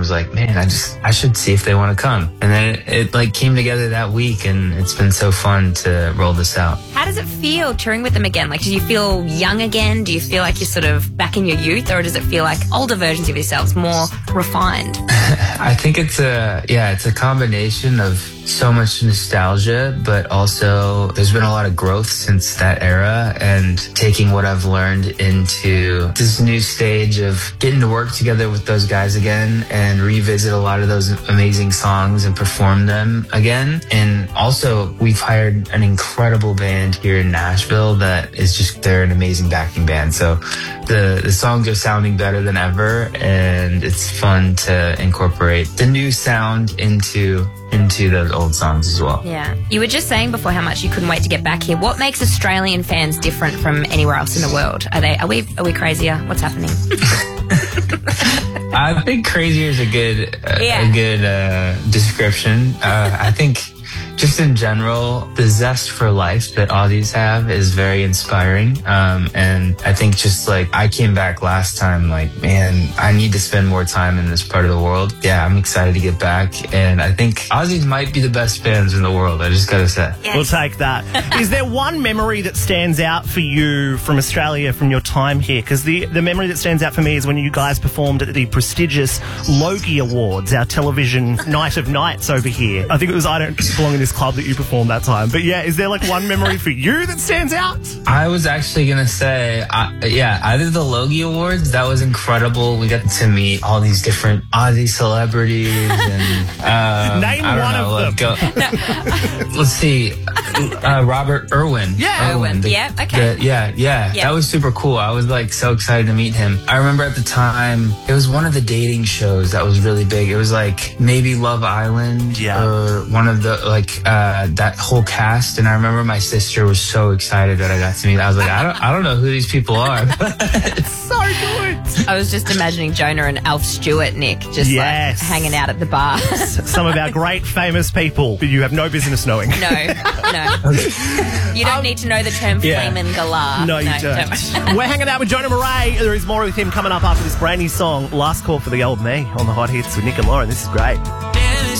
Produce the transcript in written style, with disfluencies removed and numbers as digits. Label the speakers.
Speaker 1: was like, man, I should see if they want to come. And then it like came together that week, and it's been so fun to roll this out.
Speaker 2: How does it feel touring with them again? Like, do you feel young again? Do you feel like you're sort of back in your youth, or does it feel like older versions of yourselves, more refined?
Speaker 1: I think it's a combination of so much nostalgia, but also there's been a lot of growth since that era, and taking what I've learned into this new stage of getting to work together with those guys again and revisit a lot of those amazing songs and perform them again. And also we've hired an incredible band here in Nashville that is just, they're an amazing backing band. So the songs are sounding better than ever, and it's fun to incorporate the new sound into those old songs as well.
Speaker 2: Yeah. You were just saying before how much you couldn't wait to get back here. What makes Australian fans different from anywhere else in the world? Are we crazier? What's happening?
Speaker 1: I think crazier is a good description. I think just in general, the zest for life that Aussies have is very inspiring. And I think just like I came back last time, like, man, I need to spend more time in this part of the world. Yeah, I'm excited to get back. And I think Aussies might be the best fans in the world. I just got to say.
Speaker 2: Yes.
Speaker 3: We'll take that. Is there one memory that stands out for you from Australia, from your time here? Because the memory that stands out for me is when you guys performed at the prestigious Logie Awards, our television night of nights over here. I think it was I Don't Belong in This Club that you performed that time. But yeah, is there like one memory for you that stands out?
Speaker 1: I was actually going to say, either the Logie Awards, that was incredible. We got to meet all these different Aussie celebrities. And
Speaker 3: Name one of them.
Speaker 1: Let's see. Robert Irwin.
Speaker 3: Yeah.
Speaker 2: Irwin. Okay.
Speaker 1: That was super cool. I was like so excited to meet him. I remember at the time, it was one of the dating shows that was really big. It was like maybe Love Island or one of the that whole cast. And I remember my sister was so excited that I got to meet. I was like, I don't know who these people are.
Speaker 3: It's so good.
Speaker 2: I was just imagining Jonah and Alf Stewart, Nick, just like hanging out at the bar.
Speaker 3: Some of our great famous people that you have no business knowing.
Speaker 2: No. You don't need to know the term Flamin' Galah.
Speaker 3: No, you don't. We're hanging out with Jonah Murray. There is more with him coming up after this brand new song, Last Call for the Old Me, on the Hot Hits with Nick and Lauren. This is great.